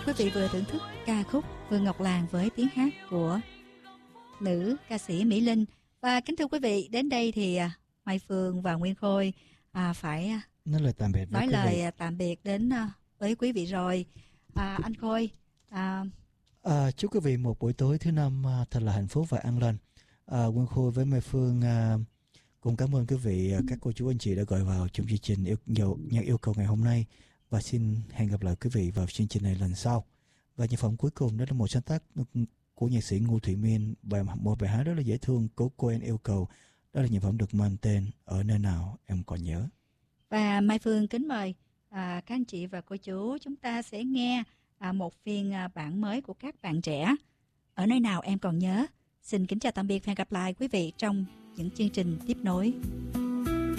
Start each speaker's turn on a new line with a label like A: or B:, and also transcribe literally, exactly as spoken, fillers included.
A: quý vị vừa thưởng thức ca khúc Phương Ngọc Làng với tiếng hát của nữ ca sĩ Mỹ Linh. Và kính thưa quý vị, đến đây thì Mai Phương và Nguyên Khôi à, phải
B: nói lời tạm biệt với
A: nói
B: quý
A: lời
B: vị.
A: tạm biệt đến với quý vị rồi. À, anh Khôi, à...
B: À, chúc quý vị một buổi tối thứ năm thật là hạnh phúc và an lành. À, Nguyên Khôi với Mai Phương à, cũng cảm ơn quý vị, các cô chú anh chị đã gọi vào trong chương trình yêu, yêu, nhận yêu cầu ngày hôm nay, và xin hẹn gặp lại quý vị vào chương trình này lần sau. Và nhạc phẩm cuối cùng đó là một sáng tác của nhạc sĩ Ngô Thụy Miên, bài một bài hát rất là dễ thương của cô em yêu cầu. Đó là nhạc phẩm được mang tên Ở Nơi Nào Em Còn Nhớ.
A: Và Mai Phương kính mời à, các anh chị và cô chú, chúng ta sẽ nghe à, một phiên à, bản mới của các bạn trẻ, Ở Nơi Nào Em Còn Nhớ. Xin kính chào tạm biệt và hẹn gặp lại quý vị trong những chương trình tiếp nối.